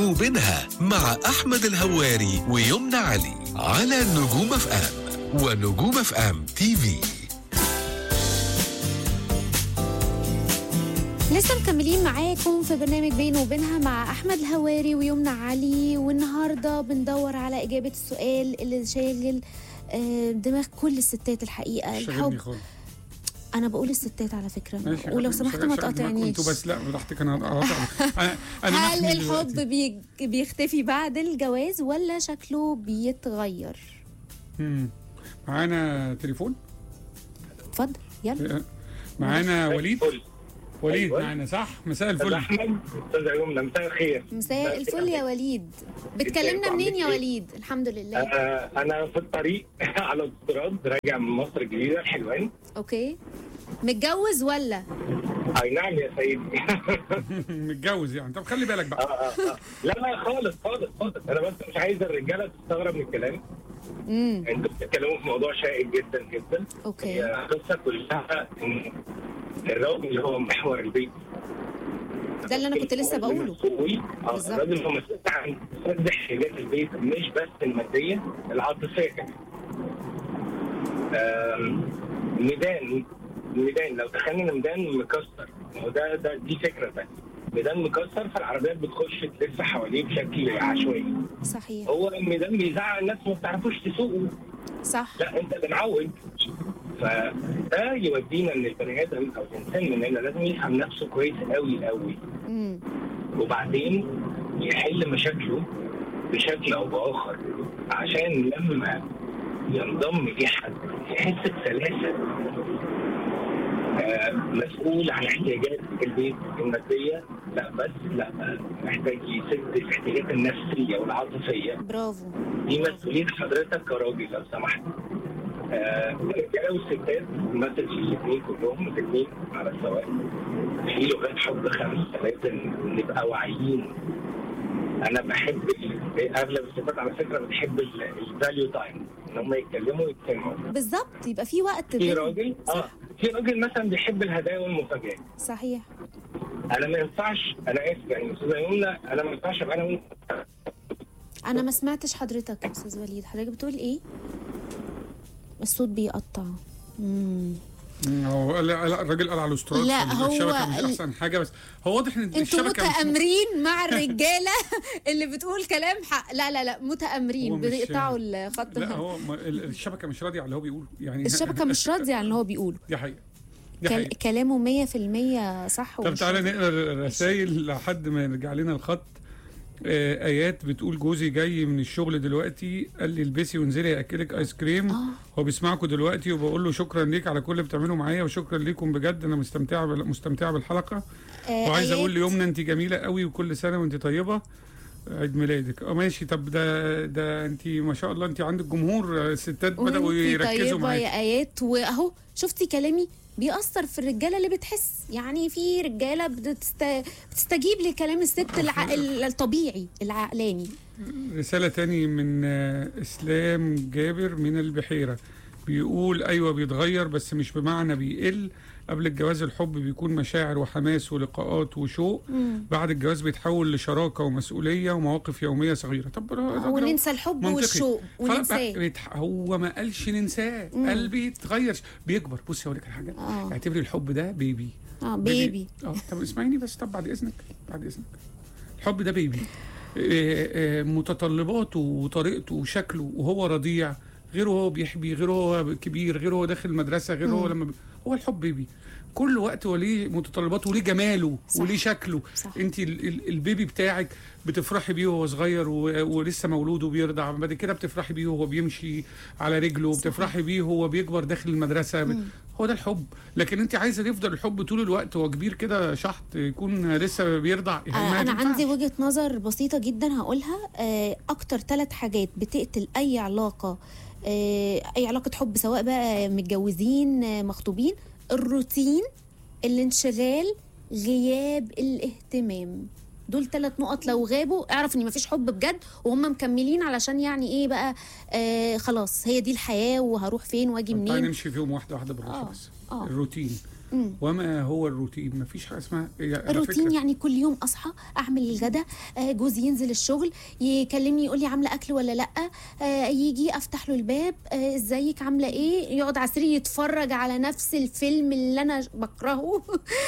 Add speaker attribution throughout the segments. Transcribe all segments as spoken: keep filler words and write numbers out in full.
Speaker 1: وبينها مع أحمد الهواري ويمنى علي على نجوم اف ام ونجوم اف ام تي في.
Speaker 2: لسه مكملين معاكم في برنامج بينه وبينها مع أحمد الهواري ويمنى علي، والنهاردة بندور على إجابة السؤال اللي شاغل دماغ كل الستات الحقيقة. الحب. أنا بقول الستات على فكرة، ولو سمحت ما تقاطعنيش.
Speaker 3: انتوا بس لا براحتك، أنا هقاطع.
Speaker 2: هل الحب بي... بيختفي بعد الجواز ولا شكله بيتغير؟
Speaker 3: امم معانا تليفون.
Speaker 2: اتفضل يلا.
Speaker 3: معانا وليد. وليد معانا صح؟ مساء الفل.
Speaker 4: احمد استاذ يمنى، مساء الخير.
Speaker 2: مساء الفل يا وليد. بتكلمنا منين يا وليد؟ الحمد لله.
Speaker 4: آه انا في الطريق على الاستراد راجع من مصر الجديده الحلوان.
Speaker 2: اوكي. متجوز ولا؟
Speaker 4: اي نعم يا سيدي.
Speaker 3: متجوز يعني. طب خلي بالك بقى.
Speaker 4: آه آه آه. لا لا خالص خالص خالص، انا بس مش عايز الرجاله تستغرب من الكلام.
Speaker 2: امم
Speaker 4: انتوا بتتكلموا في موضوع شائك جدا جدا.
Speaker 2: اوكي.
Speaker 4: هي القصه كلها ان الراجل اللي هو محور البيت،
Speaker 2: ده اللي انا كنت لسه بقوله.
Speaker 4: اه الراجل هو مسؤول عن سد احتياجات البيت، مش بس الماديه، العاطفيه كمان. ميدان ميدان لو دخلنا ميدان مكسر، وده ده دي فكره بس. ميدان مكسر، فالعربيات بتخش تلف حواليه بشكل عشوائي.
Speaker 2: صحيح.
Speaker 4: هو الميدان بيزعل الناس ما بتعرفوش تسوقه.
Speaker 2: صح.
Speaker 4: لا انت اللي معود. فده يودينا ان البني ادم او الانسان مننا لازم يفهم نفسه كويس قوي قوي.
Speaker 2: امم
Speaker 4: وبعدين يحل مشاكله بشكل او باخر، عشان لما ينضم ليه حد يحس بسلاسه. آه مسؤول عن احتياجات البيت الماديه، لا بس لا محتاج يسد الاحتياجات النفسيه والعاطفيه.
Speaker 2: برافو.
Speaker 4: دي مسؤوليه حضرتك كراجل لو سمحت. الرجاله والستات مثل الاثنين كلهم الاثنين على السواء. في لغات حب خمسه لازم نبقى واعيين. انا بحب اغلب الستات على فكره بتحب الفاليو تايم، ان هم يتكلموا ويتسمعوا.
Speaker 2: بالظبط، يبقى في وقت.
Speaker 4: في راجل اه في راجل مثلا بيحب الهدايا والمفاجآت.
Speaker 2: صحيح.
Speaker 4: انا ما ينفعش، انا اسف يعني استاذه يمنى، انا ما ينفعش ابقى انا
Speaker 2: انا ما سمعتش حضرتك يا استاذ وليد، حضرتك بتقول ايه؟ الصوت بيقطع. امم
Speaker 3: هو لا الراجل قال على الاستراد.
Speaker 2: لا هو
Speaker 3: الشبكه مش احسن حاجه، بس هو واضح ان
Speaker 2: انتوا
Speaker 3: الشبكه
Speaker 2: متآمرين مع الرجاله اللي بتقول كلام حق. لا لا لا متآمرين بيقطعوا الخط.
Speaker 3: لا هو الشبكه مش راضيه على اللي هو بيقوله يعني.
Speaker 2: الشبكه مش راضيه على اللي هو بيقوله.
Speaker 3: دي حقيقه.
Speaker 2: كل... كلامه مية في المية صح.
Speaker 3: طب تعالى نقرا الرسائل لحد ما يرجع لنا الخط. آه ايات بتقول جوزي جاي من الشغل دلوقتي، قال لي البسي وانزلي اكلك ايس كريم.
Speaker 2: آه.
Speaker 3: هو بيسمعكم دلوقتي وبقول له شكرا ليك على كل اللي بتعمله معايا، وشكرا ليكم بجد، انا مستمتعه مستمتعه بالحلقه.
Speaker 2: آه
Speaker 3: وعايز اقول ليمنى انت جميله قوي، وكل سنه وانت طيبه، عيد ميلادك. اه ماشي. طب ده ده انت ما شاء الله انت عندك جمهور، الستات بداوا يركزوا معاكي.
Speaker 2: يا ايات. واهو شفتي كلامي بيأثر في الرجاله اللي بتحس. يعني في رجاله بتست... بتستجيب لكلام الست الع... الطبيعي العقلاني.
Speaker 3: رساله تاني من اسلام جابر من البحيره، بيقول ايوه بيتغير بس مش بمعنى بيقل. قبل الجواز الحب بيكون مشاعر وحماس ولقاءات وشوق. مم. بعد الجواز بيتحول لشراكه ومسؤوليه ومواقف يوميه صغيره. طب
Speaker 2: وننسى الحب والشوق وننساه.
Speaker 3: هو ما قالش ننساه، قال بيتغير بيكبر. بصي اقول لك الحاجه، اعتبري الحب ده بيبي.
Speaker 2: اه بيبي.
Speaker 3: اه طب اسمعيني بس. طب بعد اذنك بعد اذنك الحب ده بيبي. آه آه متطلباته وطريقته وشكله وهو رضيع غير هو بيحبي، غير هو كبير، غير هو داخل المدرسه، غير هو لما بي... هو الحب بيبي. كل وقت وليه متطلباته وليه جماله. صح. وليه شكله. انت البيبي بتاعك بتفرحي بيه وهو صغير ولسه مولود وبيرضع، بعد كده بتفرحي بيه وهو بيمشي على رجله، بتفرحي بيه وهو بيكبر داخل المدرسه. مم. هو ده الحب. لكن انت عايزه يفضل الحب طول الوقت وهو كبير كده شحط يكون لسه بيرضع.
Speaker 2: آه انا عندي وجهه نظر بسيطه جدا هقولها. آه اكتر ثلاث حاجات بتقتل اي علاقه، آه اي علاقه حب، سواء بقى متجوزين آه مخطوبين: الروتين، الانشغال، غياب الاهتمام. دول ثلاث نقط لو غابوا اعرف ان مفيش حب بجد، وهم مكملين علشان يعني ايه بقى، آه خلاص هي دي الحياه وهروح فين واجي منين.
Speaker 3: طيب نمشي فيهم واحده واحده بالراحه. بس آه. الروتين
Speaker 2: مم.
Speaker 3: وما هو الروتين؟ مفيش حاجه اسمها على
Speaker 2: الروتين
Speaker 3: فكرة.
Speaker 2: يعني كل يوم اصحى اعمل الغدا، آه، جوزي ينزل الشغل يكلمني يقول لي عامله اكل ولا لا، آه، يجي افتح له الباب، آه، ازيك عامله ايه، يقعد على السرير يتفرج على نفس الفيلم اللي انا بكرهه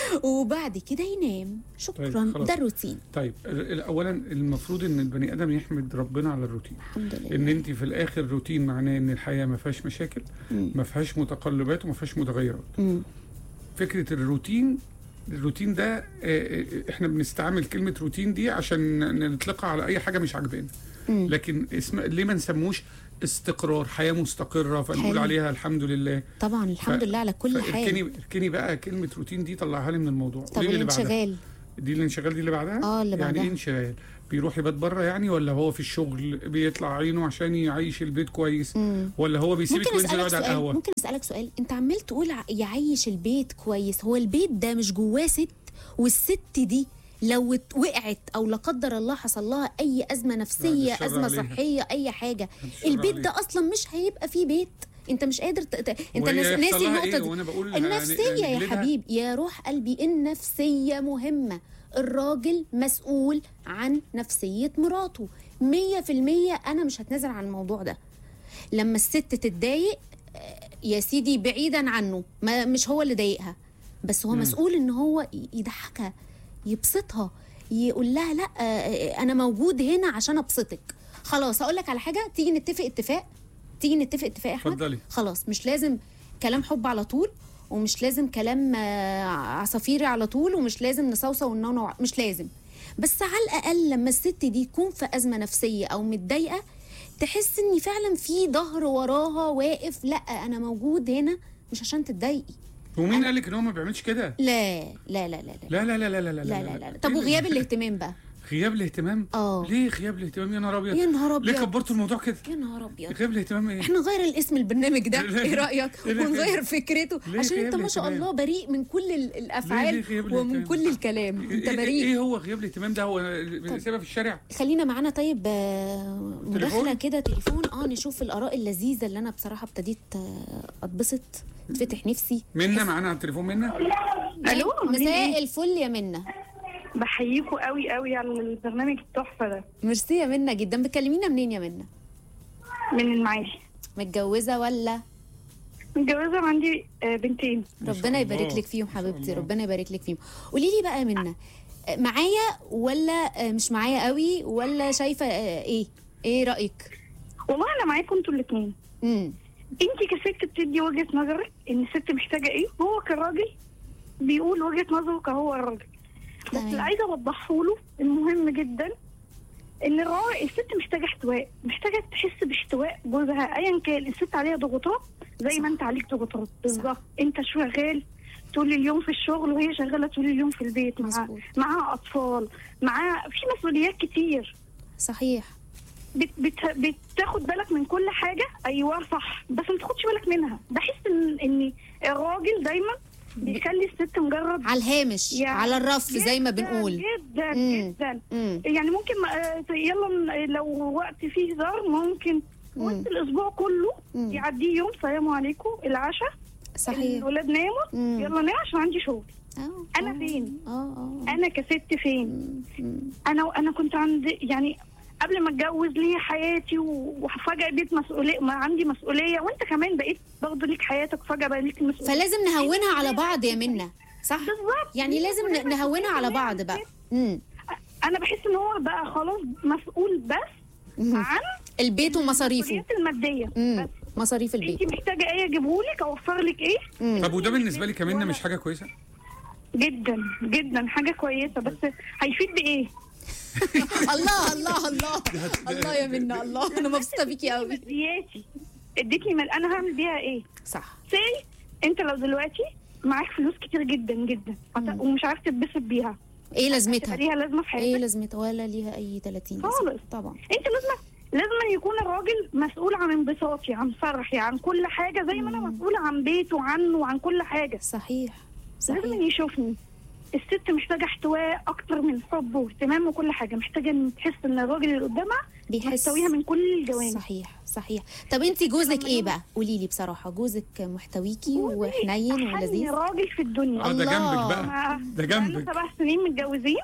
Speaker 2: وبعد كده ينام. شكرا.
Speaker 3: طيب، خلاص.
Speaker 2: ده الروتين.
Speaker 3: طيب ال- اولا المفروض ان البني ادم يحمد ربنا على الروتين.
Speaker 2: الحمد لله.
Speaker 3: ان انت في الاخر روتين معناه ان الحياه ما فيهاش مشاكل،
Speaker 2: مم.
Speaker 3: ما فيهاش متقلبات وما فيهاش متغيرات.
Speaker 2: مم.
Speaker 3: فكره الروتين الروتين ده آه، آه، احنا بنستعمل كلمه روتين دي عشان نطلقها على اي حاجه مش عاجبانا،
Speaker 2: مم.
Speaker 3: لكن اسم ليه ما نسموش استقرار، حياه مستقره فنقول
Speaker 2: حلو.
Speaker 3: عليها الحمد لله.
Speaker 2: طبعا الحمد
Speaker 3: ف-
Speaker 2: لله على كل
Speaker 3: فاركني
Speaker 2: حال.
Speaker 3: اركني بقى كلمه روتين دي، طلعها لي من الموضوع.
Speaker 2: طب
Speaker 3: قولي لي اللي بعدها.
Speaker 2: الانشغال.
Speaker 3: دي الانشغال دي اللي بعدها؟
Speaker 2: اه اللي
Speaker 3: يعني
Speaker 2: بعدها.
Speaker 3: ايه انشغال؟ بيروح يبات بره يعني، ولا هو في الشغل بيطلع عينه عشان يعيش البيت كويس،
Speaker 2: مم.
Speaker 3: ولا هو بيسيبك
Speaker 2: ممكن
Speaker 3: وينزل
Speaker 2: اسالك
Speaker 3: يقعد على
Speaker 2: سؤال
Speaker 3: القهوه؟
Speaker 2: ممكن اسالك سؤال انت عمال تقول ع- يعيش البيت كويس، هو البيت ده مش جواه ست، والست دي لو ات- وقعت او لا قدر الله حصل لها اي ازمه نفسيه،
Speaker 3: بعد الشر
Speaker 2: ازمه
Speaker 3: عليها.
Speaker 2: صحيه، اي حاجه،
Speaker 3: بعد الشر
Speaker 2: البيت
Speaker 3: عليها.
Speaker 2: ده اصلا مش هيبقى فيه بيت. انت مش قادر ت... ت... انت
Speaker 3: وهي
Speaker 2: ناس...
Speaker 3: يحصل
Speaker 2: ناسي
Speaker 3: لها
Speaker 2: النقطه
Speaker 3: إيه؟
Speaker 2: دي.
Speaker 3: وأنا بقول
Speaker 2: النفسيه
Speaker 3: يعني
Speaker 2: يا
Speaker 3: نجلدها.
Speaker 2: حبيبي يا روح قلبي، النفسيه مهمه. الراجل مسؤول عن نفسيه مراته مية في المية. انا مش هتنازل عن الموضوع ده. لما الست تتضايق آه، يا سيدي بعيدا عنه، ما مش هو اللي ضايقها، بس هو
Speaker 3: مم.
Speaker 2: مسؤول ان هو ي- يضحكها، يبسطها، يقول لها لا آه، انا موجود هنا عشان ابسطك. خلاص هقول لك على حاجه، تيجي نتفق اتفاق تيجي نتفق اتفاق يا احمد.
Speaker 3: اتفضلي.
Speaker 2: خلاص مش لازم كلام حب على طول، ومش لازم كلام آه، عصافيري على طول، ومش لازم نصوصه ونونو، مش لازم. بس على الاقل لما الست دي تكون في ازمه نفسيه او متضايقه، تحس ان فعلا في ظهر وراها واقف، لا انا موجود هنا مش عشان تتضايقي.
Speaker 3: ومين قال لك ان هو ما بيعملش كده؟
Speaker 2: لا لا لا لا لا
Speaker 3: لا لا لا لا لا
Speaker 2: لا لا, لا, لا. طب
Speaker 3: إيه
Speaker 2: وغياب
Speaker 3: ده؟
Speaker 2: الاهتمام بقى؟
Speaker 3: غياب الاهتمام؟
Speaker 2: اه
Speaker 3: ليه غياب الاهتمام؟ يا نهار ابيض،
Speaker 2: يا نهار
Speaker 3: ليه
Speaker 2: ابيض،
Speaker 3: كبرتوا الموضوع كده؟
Speaker 2: يا نهار ابيض.
Speaker 3: غياب الاهتمام ايه؟
Speaker 2: احنا نغير الاسم البرنامج ده،
Speaker 3: لا،
Speaker 2: ايه رايك؟
Speaker 3: لا، لا،
Speaker 2: ونغير فكرته
Speaker 3: ليه
Speaker 2: عشان
Speaker 3: غياب
Speaker 2: انت ما شاء
Speaker 3: الاهتمام؟
Speaker 2: الله بريء من كل ال-
Speaker 3: ليه-
Speaker 2: الافعال
Speaker 3: ليه غياب
Speaker 2: ومن
Speaker 3: الاهتمام؟
Speaker 2: كل الكلام، انت
Speaker 3: إيه-
Speaker 2: بريء.
Speaker 3: ايه هو غياب الاهتمام ده؟ هو سايبها في الشارع؟
Speaker 2: خلينا معانا طيب آه، مداخله
Speaker 3: تليفون؟
Speaker 2: كده، تليفون، اه نشوف الاراء اللذيذه اللي انا بصراحه ابتديت آه، اتبسط، اتفتح نفسي.
Speaker 3: منا معانا على التليفون. منا،
Speaker 5: الو، عاملين
Speaker 2: مساء
Speaker 5: ايه؟
Speaker 2: الفل يا منى.
Speaker 5: بحييكوا قوي قوي على البرنامج التحفه ده.
Speaker 2: ميرسي يا منى جدا. بتكلمينا منين يا منى؟
Speaker 5: من المعادي.
Speaker 2: متجوزه ولا؟
Speaker 5: متجوزه وعندي آه، بنتين.
Speaker 3: ما شاء
Speaker 2: ربنا يبارك
Speaker 3: الله.
Speaker 2: لك فيهم
Speaker 3: ما شاء
Speaker 2: حبيبتي،
Speaker 3: الله.
Speaker 2: ربنا يبارك لك فيهم. قولي لي بقى يا منى، آه، معايا ولا آه، مش معايا قوي، ولا شايفه آه، ايه ايه رايك؟
Speaker 5: والله انا معاكم انتوا الاثنين.
Speaker 2: امم
Speaker 5: انت كست بتدي وجهه نظرك ان الست محتاجه ايه، وهو كراجل بيقول وجهه نظره كهو الراجل. بس
Speaker 2: تمام.
Speaker 5: اللي عايزه اوضحه له المهم جدا ان الراجل، الست محتاجه احتواء، محتاجه تحس باحتواء جوزها ايا كان. الست عليها ضغوطات زي ما انت عليك ضغوطات بالظبط. انت شغال طول اليوم في الشغل وهي شغاله طول اليوم في البيت، مع
Speaker 2: مظبوط.
Speaker 5: معاها اطفال، معاها في مسؤوليات كتير.
Speaker 2: صحيح.
Speaker 5: بت بت بتاخد بالك من كل حاجه. ايوه صح، بس ما تاخدش بالك منها. بحس ان ان الراجل دايما بيخلي الست مجرد
Speaker 2: على الهامش،
Speaker 5: يعني
Speaker 2: على الرف زي ما
Speaker 5: جداً
Speaker 2: بنقول.
Speaker 5: جدا
Speaker 2: مم.
Speaker 5: جدا.
Speaker 2: امم
Speaker 5: يعني ممكن آه، يلا ن- لو وقت فيه هزار ممكن
Speaker 2: مم.
Speaker 5: وقت الاسبوع كله
Speaker 2: مم.
Speaker 5: يعديه يوم سلام عليكم العشاء،
Speaker 2: صحيح.
Speaker 5: الولاد ناموا،
Speaker 2: مم.
Speaker 5: يلا نام عشان عندي شغل.
Speaker 2: آه،
Speaker 5: أنا
Speaker 2: آه،
Speaker 5: فين؟
Speaker 2: اه اه
Speaker 5: انا كست فين؟
Speaker 2: مم، مم.
Speaker 5: انا انا كنت عندي يعني قبل ما اتجوز لي حياتي، و- وفجاه بقيت مسؤوليه، ما عندي مسؤوليه، وانت كمان بقيت برضه ليك حياتك، فجاه بقى ليك مسؤوليه.
Speaker 2: فلازم نهونها على بعض يا منى، صح؟
Speaker 5: بالظبط.
Speaker 2: يعني لازم ن- نهونها على بعض بقى. امم
Speaker 5: انا بحس ان هو بقى خلاص مسؤول بس عن
Speaker 2: البيت ومصاريفه.
Speaker 5: المسؤوليات الماديه
Speaker 2: امم
Speaker 5: بس.
Speaker 2: مصاريف البيت.
Speaker 5: انت محتاجه ايه اجيبهولك، اوفر لك ايه؟
Speaker 2: مم.
Speaker 3: طب وده بالنسبه لي كمان مش حاجه كويسه؟
Speaker 5: جدا جدا حاجه كويسه، بس هيفيد بايه؟
Speaker 2: الله الله الله الله يا منى، الله انا مبسوطه بيكي قوي.
Speaker 5: مادياتي اديتني مال، انا هعمل بيها ايه؟
Speaker 2: صح.
Speaker 5: سي انت لو دلوقتي معاك فلوس كتير جدا جدا
Speaker 2: مم.
Speaker 5: ومش عارف تتبسط بيها،
Speaker 2: ايه
Speaker 5: تبقى
Speaker 2: لازمتها؟
Speaker 5: ليها لازمه في
Speaker 2: ايه
Speaker 5: حياتك؟
Speaker 2: لازمتها؟ ولا ليها اي ثلاثين
Speaker 5: خالص.
Speaker 2: طبعا.
Speaker 5: انت لازم لازم يكون الراجل مسؤول عن انبساطي، عن فرحي، عن كل حاجه، زي ما انا
Speaker 2: مم.
Speaker 5: مسؤوله عن بيته وعنه وعن كل حاجه.
Speaker 2: صحيح
Speaker 5: لازم
Speaker 2: صحيح.
Speaker 5: يشوفني. الست محتاجه احتواء اكتر من حب واهتمام وكل حاجه، محتاجه ان تحس ان الراجل اللي قدامها
Speaker 2: بيحس
Speaker 5: محتويها من كل الجوانب.
Speaker 2: صحيح صحيح. طب انت جوزك ايه بقى؟ قولي لي بصراحه، جوزك محتويكي وحنين
Speaker 5: أحن
Speaker 2: ولذيذ؟
Speaker 5: راجل في الدنيا.
Speaker 3: اه ده
Speaker 2: الله.
Speaker 3: جنبك بقى،
Speaker 5: مع-
Speaker 3: ده
Speaker 5: بقالنا
Speaker 3: جنبك.
Speaker 5: سبع سنين متجوزين،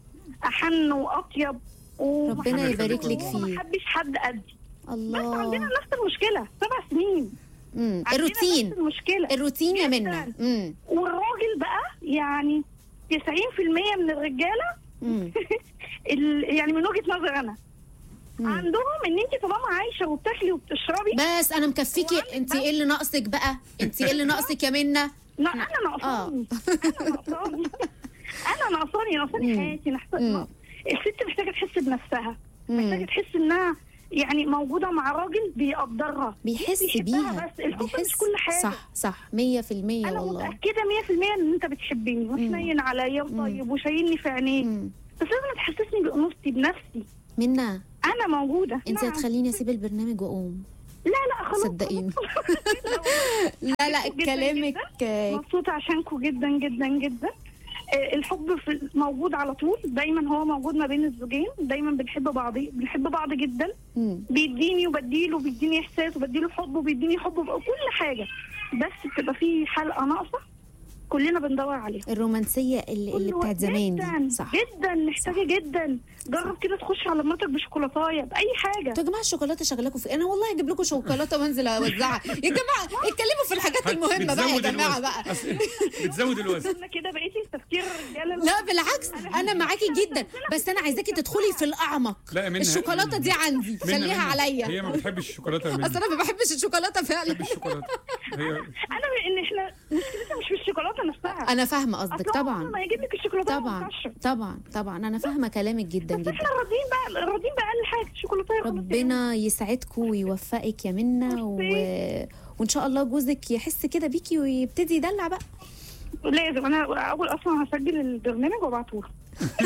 Speaker 5: احن واطيب ومحبش-
Speaker 2: ربنا يبارك لك
Speaker 5: وما
Speaker 2: فيه.
Speaker 5: حبش حد قدي. بس
Speaker 2: الله.
Speaker 5: عندنا نفس المشكله سبع سنين.
Speaker 2: امم
Speaker 5: عندنا
Speaker 2: الروتين
Speaker 5: نفس المشكله.
Speaker 2: الروتين يا
Speaker 5: جداً.
Speaker 2: منى. امم
Speaker 5: والراجل بقى يعني تسعين في المية من الرجاله
Speaker 2: امم
Speaker 5: ال- يعني من وجهه نظر انا
Speaker 2: مم.
Speaker 5: عندهم ان انت طالما عايشه وبتاكلي وبتشربي.
Speaker 2: بس انا مكفيكي. انت ايه اللي ناقصك بقى؟ انت ايه اللي ناقصك يا منى؟
Speaker 5: لا انا ناقصاني انا ناقصاني انا ناقصاني ناقصاني
Speaker 2: مم.
Speaker 5: حياتي نحس-
Speaker 2: مم.
Speaker 5: الست محتاجه تحس بنفسها، محتاجه
Speaker 2: مم.
Speaker 5: تحس انها يعني موجوده مع راجل بيقدرها
Speaker 2: بيحس
Speaker 5: بيحبها.
Speaker 2: بيها.
Speaker 5: بس الحب
Speaker 2: بيحس.
Speaker 5: مش كل حاجه.
Speaker 2: صح صح مية في المية
Speaker 5: انا
Speaker 2: والله.
Speaker 5: متاكده مية في المية ان انت بتحبني وحنين عليا وطيب وشايلني في عينيك،
Speaker 2: مم.
Speaker 5: بس لازم تحسسني بانوثتي بنفسي.
Speaker 2: منى
Speaker 5: انا موجوده.
Speaker 2: انت
Speaker 5: نعم.
Speaker 2: هتخليني اسيب البرنامج واقوم.
Speaker 5: لا لا خلاص
Speaker 2: صدقيني.
Speaker 5: خلاص.
Speaker 2: لا لا
Speaker 5: جداً
Speaker 2: كلامك
Speaker 5: جداً. مبسوطه عشانكم جدا جدا جدا. آه، الحب في موجود على طول، دايما هو موجود ما بين الزوجين، دايما بنحب بعض بنحب بعض جدا.
Speaker 2: مم.
Speaker 5: بيديني وبديله، بيديني احساس وبديله حب وبيديني حب وكل حاجه، بس بتبقى في حلقه ناقصه كلنا بندور عليها.
Speaker 2: الرومانسيه اللي, اللي
Speaker 5: كله
Speaker 2: بتاعت زمان
Speaker 5: جداً
Speaker 2: دي. صح
Speaker 5: جدا محتاجه جدا. جرب كده تخش على مراتك بشوكولاتايه باي حاجه.
Speaker 2: انتوا يا جماعه الشوكولاته شغلاكم في انا والله هجيب لكم شوكولاته وانزل اوزعها. يا جماعه اتكلموا في الحاجات المهمه بقى يا
Speaker 3: بتزود
Speaker 2: جماعه
Speaker 3: الوزن.
Speaker 2: بقى.
Speaker 3: أصل- بتزود الوزن.
Speaker 5: انا كده بقيتي تفكير الرجاله.
Speaker 2: لا بالعكس انا معاكي جدا، بس انا عايزاكي تدخلي في الاعمق.
Speaker 3: لا منها
Speaker 2: الشوكولاته دي عندي
Speaker 3: منها-
Speaker 2: خليها
Speaker 3: منها.
Speaker 2: عليا.
Speaker 3: هي ما بتحبش الشوكولاته يا منى.
Speaker 2: اصل انا ما بحبش الشوكولاته فعلا.
Speaker 3: بتحب الشوكولاته هي.
Speaker 5: انا ان احنا مشكلتنا مش في الشوكولاته نفسها.
Speaker 2: انا فاهمه قصدك
Speaker 5: أصل هو
Speaker 2: طبعا
Speaker 5: ما يجيب لك الشوكولاته
Speaker 2: طبعا طبعا طبعا انا فاهمه كلامك جدا
Speaker 5: بس
Speaker 2: جدا.
Speaker 5: احنا راضيين بقى راضيين باقل حاجه الشوكولاته.
Speaker 2: ربنا يسعدكم ويوفقك يا منى و... وان شاء الله جوزك يحس كده بيكي ويبتدي يدلع بقى.
Speaker 5: لازم انا اول اصلا هسجل البرنامج وابعته له.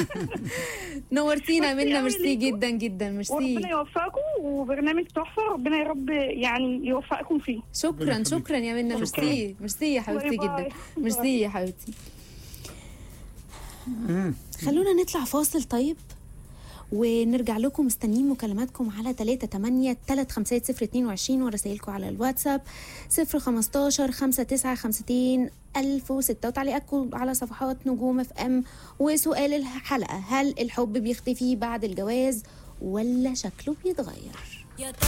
Speaker 2: نورتينا يا
Speaker 5: ميرسي
Speaker 2: منى.
Speaker 5: أوي
Speaker 2: ميرسي
Speaker 5: ليكم.
Speaker 2: جدا جدا. ميرسي.
Speaker 5: وربنا يوفقكم وبرنامج تحفه، ربنا يا رب يعني يوفقكم فيه.
Speaker 2: شكرا
Speaker 3: يخليك.
Speaker 2: شكرا يا منى.
Speaker 3: شكراً.
Speaker 2: ميرسي ميرسي يا حبيبتي
Speaker 5: باي باي.
Speaker 2: جدا.
Speaker 5: باي.
Speaker 2: ميرسي يا حبيبتي. خلونا نطلع فاصل طيب ونرجع لكم. مستنيين مكالماتكم على تلاتة تمانية تلاتة خمسة صفر اتنين وعشرين ورسائلكم على الواتساب صفر خمستاشر خمسة تسعة خمستين ألف وستة وتعليقاتكم على صفحات نجوم اف ام. وسؤال الحلقة: هل الحب بيختفي بعد الجواز ولا شكله بيتغير؟